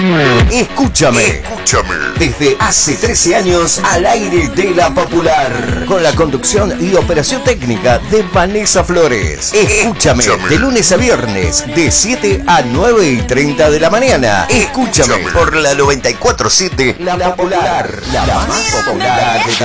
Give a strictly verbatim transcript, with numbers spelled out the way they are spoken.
Escúchame. Escúchame. Desde hace trece años al aire de La Popular. Con la conducción y operación técnica de Vanessa Flores. Escúchame. Escúchame. De lunes a viernes, de siete a nueve y treinta de la mañana. Escúchame. Escúchame. Por la noventa y cuatro punto siete. La Popular. La más popular de